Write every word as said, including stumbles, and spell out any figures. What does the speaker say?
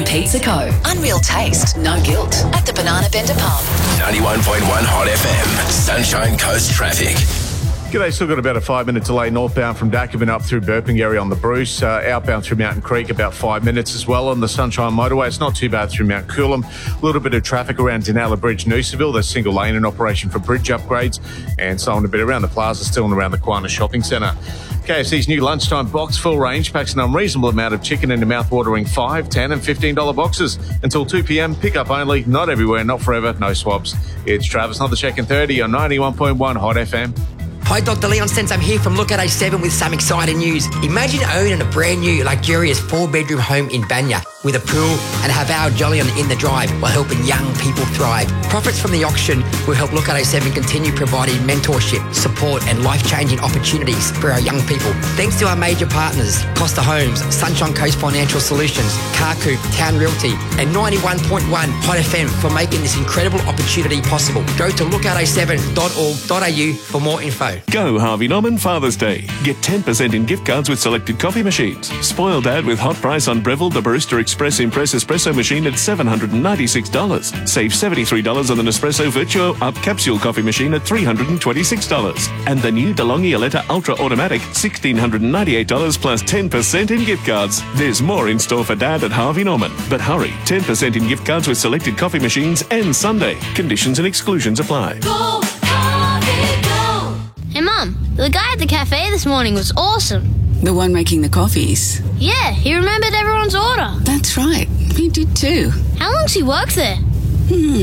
Pizza Co. Unreal taste, no guilt. At the Banana Bender Pub. ninety-one point one Hot F M. Sunshine Coast traffic. G'day, still got about a five-minute delay northbound from Dacabin up through Burpengary on the Bruce. Uh, outbound through Mountain Creek, about five minutes as well on the Sunshine Motorway. It's not too bad through Mount Coolum. A little bit of traffic around Denala Bridge, Noosaville. There's single lane in operation for bridge upgrades, and so on a bit around the plaza, still and around the Quana Shopping Centre. K F C's new lunchtime box full range packs an unreasonable amount of chicken into mouth-watering five, ten and fifteen dollar boxes. Until two p.m, pick up only, not everywhere, not forever, no swabs. It's Travis, not the check in thirty on ninety-one point one Hot F M. Hi, Doctor Leon Sense. I'm here from Look at A seven with some exciting news. Imagine owning a brand new, luxurious four-bedroom home in Banya with a pool and have our Jolyon in the drive while helping young people thrive. Profits from the auction will help Look at A seven continue providing mentorship, support and life-changing opportunities for our young people. Thanks to our major partners, Costa Homes, Sunshine Coast Financial Solutions, Carcoop, Town Realty and ninety-one point one Hot F M for making this incredible opportunity possible. Go to look at a seven dot org dot a u for more info. Go Harvey Norman Father's Day. Get ten percent in gift cards with selected coffee machines. Spoil Dad with hot price on Breville the Barista Express Impress Espresso machine at seven hundred ninety-six dollars. Save seventy-three dollars on the Nespresso Virtuo Up Capsule coffee machine at three hundred twenty-six dollars. And the new DeLonghi Aletta Ultra Automatic, one thousand six hundred ninety-eight dollars plus ten percent in gift cards. There's more in store for Dad at Harvey Norman. But hurry, ten percent in gift cards with selected coffee machines and Sunday. Conditions and exclusions apply. Go, Harvey, go! Hey, Mum, the guy at the cafe this morning was awesome. The one making the coffees? Yeah, he remembered everyone's order. That's right. He did too. How long's he worked there? Hmm.